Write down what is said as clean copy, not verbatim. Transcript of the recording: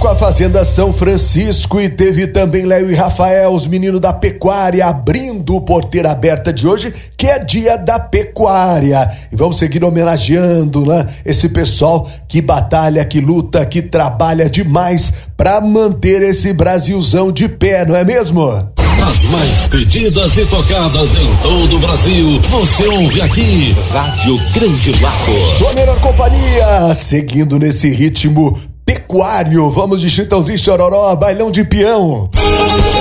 a Fazenda São Francisco e teve também Léo e Rafael, os meninos da pecuária, abrindo o Porteira Aberta de hoje, que é dia da pecuária. E vamos seguir homenageando, né, esse pessoal que batalha, que luta, que trabalha demais para manter esse Brasilzão de pé, não é mesmo? As mais pedidas e tocadas em todo o Brasil, você ouve aqui, Rádio Grande Lago. Sua melhor companhia, seguindo nesse ritmo pecuário, vamos de Chitãozinho e Chororó, bailão de peão.